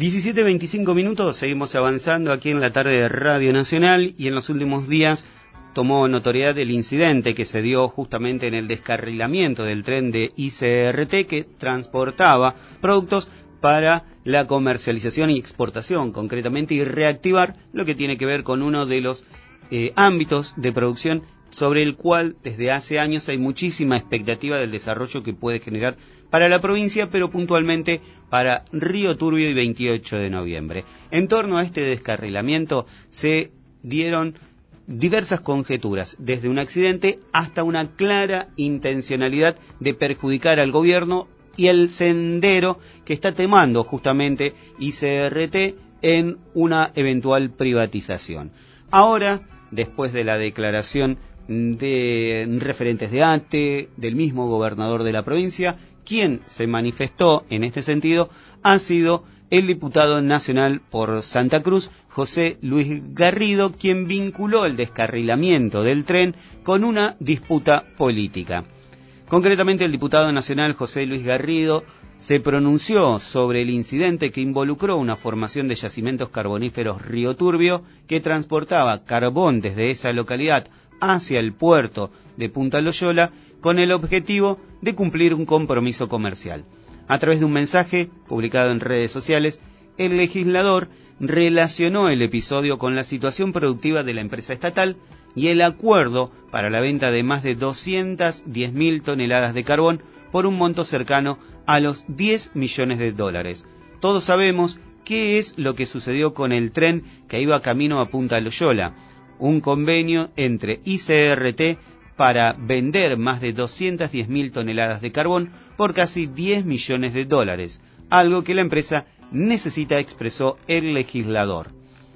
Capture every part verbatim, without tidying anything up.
diecisiete veinticinco minutos, seguimos avanzando aquí en la tarde de Radio Nacional y en los últimos días tomó notoriedad el incidente que se dio justamente en el descarrilamiento del tren de I C R T que transportaba productos para la comercialización y exportación, concretamente, y reactivar lo que tiene que ver con uno de los eh, ámbitos de producción sobre el cual desde hace años hay muchísima expectativa del desarrollo que puede generar para la provincia, pero puntualmente para Río Turbio y veintiocho de noviembre. En torno a este descarrilamiento se dieron diversas conjeturas, desde un accidente hasta una clara intencionalidad de perjudicar al gobierno y el sendero que está temando justamente I C R T en una eventual privatización. Ahora, después de la declaración de referentes de A T E, del mismo gobernador de la provincia, quien se manifestó en este sentido ha sido el diputado nacional por Santa Cruz, José Luis Garrido, quien vinculó el descarrilamiento del tren con una disputa política. Concretamente, el diputado nacional José Luis Garrido se pronunció sobre el incidente que involucró una formación de yacimientos carboníferos Río Turbio que transportaba carbón desde esa localidad hacia el puerto de Punta Loyola con el objetivo de cumplir un compromiso comercial. A través de un mensaje publicado en redes sociales, el legislador relacionó el episodio con la situación productiva de la empresa estatal y el acuerdo para la venta de más de doscientas diez mil toneladas de carbón por un monto cercano a los diez millones de dólares. Todos sabemos qué es lo que sucedió con el tren que iba camino a Punta Loyola. Un convenio entre I C R T para vender más de doscientas diez mil toneladas de carbón por casi diez millones de dólares, algo que la empresa necesita, expresó el legislador.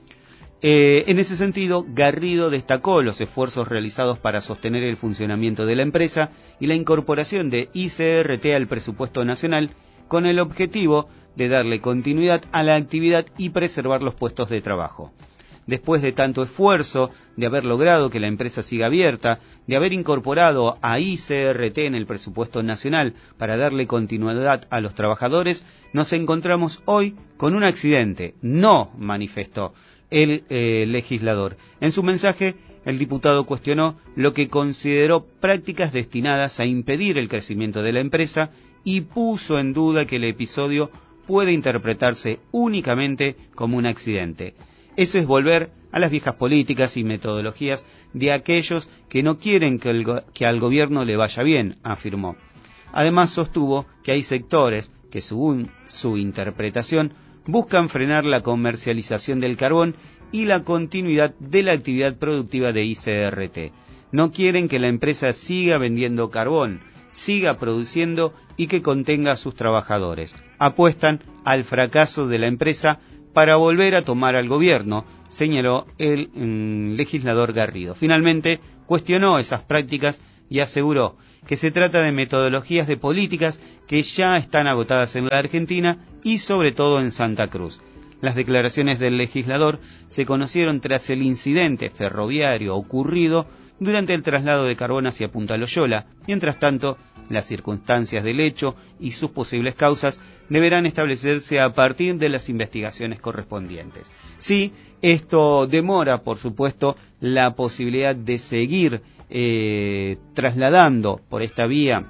Eh, en ese sentido, Garrido destacó los esfuerzos realizados para sostener el funcionamiento de la empresa y la incorporación de I C R T al presupuesto nacional con el objetivo de darle continuidad a la actividad y preservar los puestos de trabajo. Después de tanto esfuerzo, de haber logrado que la empresa siga abierta, de haber incorporado a I C R T en el presupuesto nacional para darle continuidad a los trabajadores, nos encontramos hoy con un accidente. No, manifestó el eh, legislador. En su mensaje, el diputado cuestionó lo que consideró prácticas destinadas a impedir el crecimiento de la empresa y puso en duda que el episodio puede interpretarse únicamente como un accidente. Eso es volver a las viejas políticas y metodologías de aquellos que no quieren que, el, que al gobierno le vaya bien, afirmó. Además, sostuvo que hay sectores que, según su interpretación, buscan frenar la comercialización del carbón y la continuidad de la actividad productiva de I C R T. No quieren que la empresa siga vendiendo carbón, siga produciendo y que contenga a sus trabajadores. Apuestan al fracaso de la empresa para volver a tomar al gobierno, señaló el mm, legislador Garrido. Finalmente, cuestionó esas prácticas y aseguró que se trata de metodologías de políticas que ya están agotadas en la Argentina y sobre todo en Santa Cruz. Las declaraciones del legislador se conocieron tras el incidente ferroviario ocurrido durante el traslado de carbón hacia Punta Loyola. Mientras tanto, las circunstancias del hecho y sus posibles causas deberán establecerse a partir de las investigaciones correspondientes. Sí, esto demora, por supuesto, la posibilidad de seguir eh, trasladando por esta vía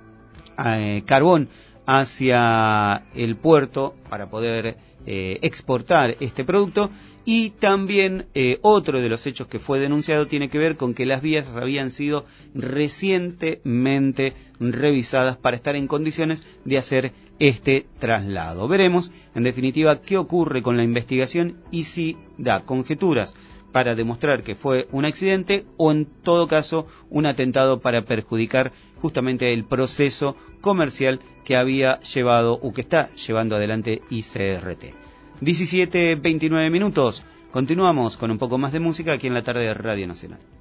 eh, carbón hacia el puerto para poder eh, exportar este producto. Y también eh, otro de los hechos que fue denunciado tiene que ver con que las vías habían sido recientemente revisadas para estar en condiciones de hacer este traslado. Veremos, en definitiva, qué ocurre con la investigación y si da conjeturas para demostrar que fue un accidente o, en todo caso, un atentado para perjudicar justamente el proceso comercial que había llevado o que está llevando adelante I C R T. diecisiete veintinueve minutos. Continuamos con un poco más de música aquí en la tarde de Radio Nacional.